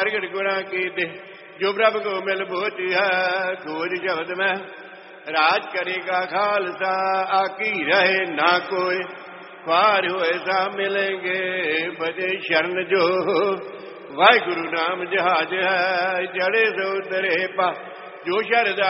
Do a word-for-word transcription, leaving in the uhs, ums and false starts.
प्रगट गुणा की दे जो प्रभु को मिल बोती है खोज शब्द में राज करेगा खालसा आकी रहे ना कोई ख्वार हुए सा मिलेंगे बजे शरण जो वाहिगुरु नाम जहाज है जड़े सो तरे पा जो शरदा